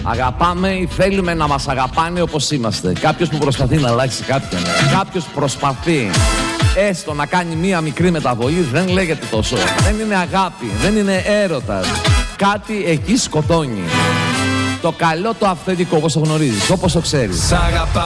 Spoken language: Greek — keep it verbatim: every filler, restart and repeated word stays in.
Αγαπάμε ή θέλουμε να μας αγαπάνε όπως είμαστε. Κάποιος που προσπαθεί να αλλάξει κάποιον, κάποιος που προσπαθεί έστω να κάνει μία μικρή μεταβολή, δεν λέγεται τόσο. Δεν είναι αγάπη, δεν είναι έρωτας. Κάτι εκεί σκοτώνει. Το καλό το αυθεντικό, όπως το γνωρίζεις, όπως το ξέρεις.